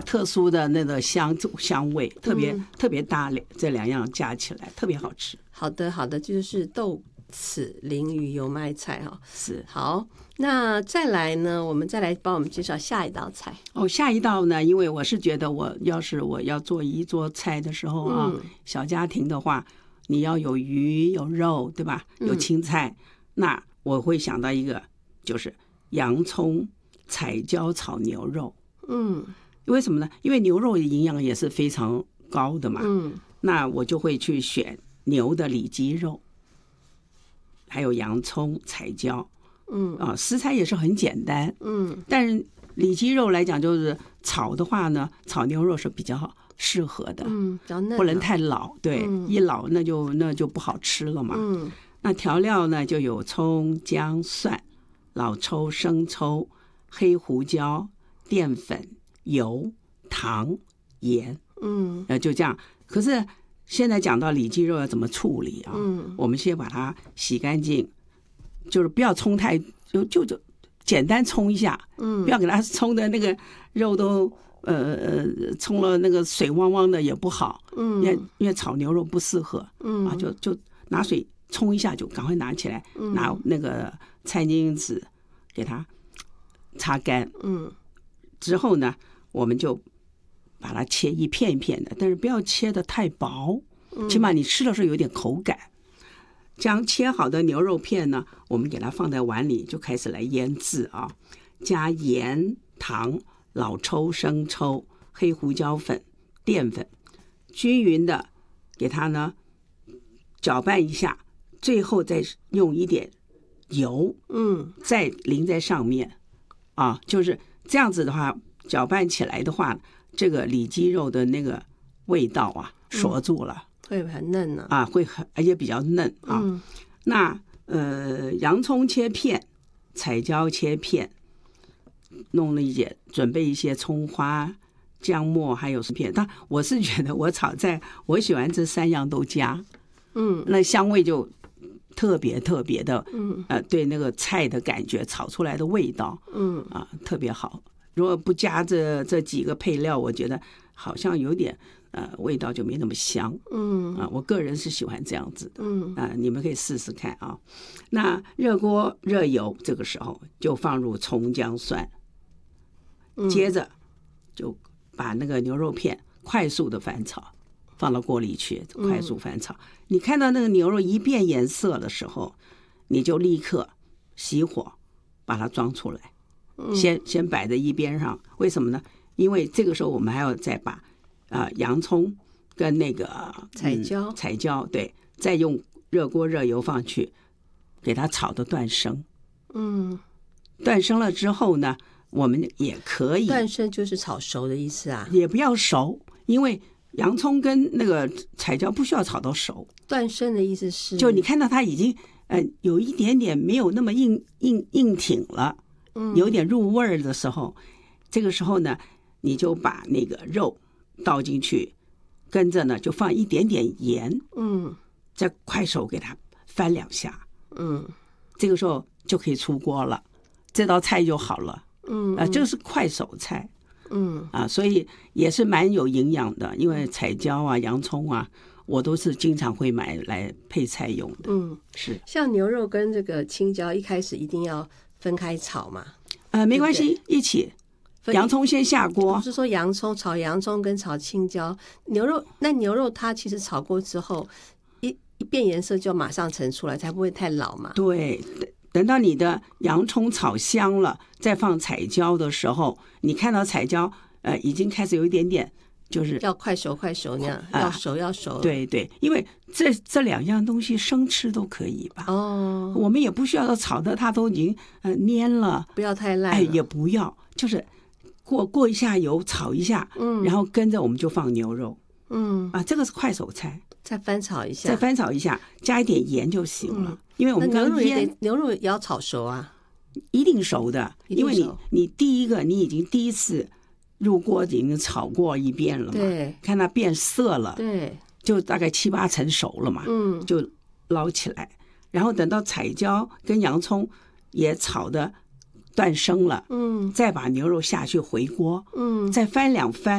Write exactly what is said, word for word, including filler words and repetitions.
特殊的那个香香味，特别、 嗯、 特别搭，这两样加起来特别好吃。 好的好的，就是豆豉鲮鱼油麦菜哈。 是。 好，那再来呢，我们再来帮我们介绍下一道菜。 哦，下一道呢，因为我是觉得我要是我要做一桌菜的时候啊、嗯，小家庭的话，你要有鱼有肉对吧，有青菜、嗯、那我会想到一个就是洋葱彩椒炒牛肉。嗯，为什么呢？因为牛肉的营养也是非常高的嘛。嗯，那我就会去选牛的里脊肉，还有洋葱彩椒。嗯啊，食材也是很简单。嗯，但是里脊肉来讲，就是炒的话呢，炒牛肉是比较适合的。嗯，比较嫩、啊，不能太老。对、嗯，一老那就那就不好吃了嘛。嗯，那调料呢就有葱、姜、蒜、老抽、生抽、黑胡椒、淀粉、油、糖、盐。嗯，呃，就这样。可是现在讲到里脊肉要怎么处理啊？嗯，我们先把它洗干净。就是不要冲太就就就简单冲一下，嗯，不要给它冲的那个肉都呃呃冲了那个水汪汪的也不好，嗯，因为因为炒牛肉不适合，嗯啊，就就拿水冲一下就赶快拿起来，嗯、拿那个餐巾纸给它擦干，嗯，之后呢我们就把它切一片一片的，但是不要切的太薄，起码你吃的时候有点口感。将切好的牛肉片呢，我们给它放在碗里，就开始来腌制啊。加盐、糖、老抽、生抽、黑胡椒粉、淀粉，均匀的给它呢搅拌一下，最后再用一点油，嗯，再淋在上面啊。就是这样子的话，搅拌起来的话，这个里脊肉的那个味道啊，锁住了。嗯， 会很嫩呢、 啊，会很而且比较嫩啊。嗯、那呃，洋葱切片，彩椒切片，弄了一些，准备一些葱花、姜末还有薯片。但我是觉得我炒菜，我喜欢这三样都加，嗯，那香味就特别特别的，嗯，呃，对那个菜的感觉，炒出来的味道，嗯啊，特别好。如果不加这这几个配料，我觉得好像有点。呃，味道就没那么香，嗯啊，我个人是喜欢这样子的，嗯啊，你们可以试试看啊。那热锅热油，这个时候就放入葱姜蒜，接着就把那个牛肉片快速的翻炒，放到锅里去，快速翻炒。嗯、你看到那个牛肉一变颜色的时候，你就立刻熄火，把它装出来，先先摆在一边上。为什么呢？因为这个时候我们还要再把。啊、呃，洋葱跟那个彩椒、 嗯，彩椒对，再用热锅热油放去，给它炒的断生。嗯，断生了之后呢，我们也可以断生就是炒熟的意思啊， 也不要熟，因为洋葱跟那个彩椒不需要炒到熟。 断生的意思是， 就你看到它已经呃有一点点没有那么硬硬硬挺了，嗯，有点入味儿的时候，这个时候呢，你就把那个肉。倒进去，跟着呢就放一点点盐，嗯，再快手给它翻两下，嗯，这个时候就可以出锅了，这道菜就好了，嗯啊，这个是快手菜，嗯啊，所以也是蛮有营养的，因为彩椒啊、洋葱啊，我都是经常会买来配菜用的，嗯，是。 像牛肉跟这个青椒一开始一定要分开炒嘛？ 呃，没关系，一起。洋葱先下锅， 不是说洋葱炒洋葱跟炒青椒，牛肉那牛肉它其实炒过之后一一变颜色就马上盛出来，才不会太老嘛。 对，等到你的洋葱炒香了，再放彩椒的时候，你看到彩椒呃已经开始有一点点就是要快熟快熟那样，呃、要熟要熟。 对对，因为这这两样东西生吃都可以吧。哦，我们也不需要炒的它都已经呃蔫了， 不要太烂。 哎，也不要，就是过过一下油炒一下，嗯，然后跟着我们就放牛肉，嗯啊，这个是快手菜。 再翻炒一下， 再翻炒一下，加一点盐就行了。嗯、因为我们刚刚腌牛肉也要炒熟啊， 一定熟的，因为你你第一个你已经第一次入锅已经炒过一遍了嘛， 对， 看它变色了， 对， 就大概七八成熟了嘛，嗯，就捞起来，然后等到彩椒跟洋葱也炒的断生了，嗯，再把牛肉下去回锅，嗯，再翻两翻。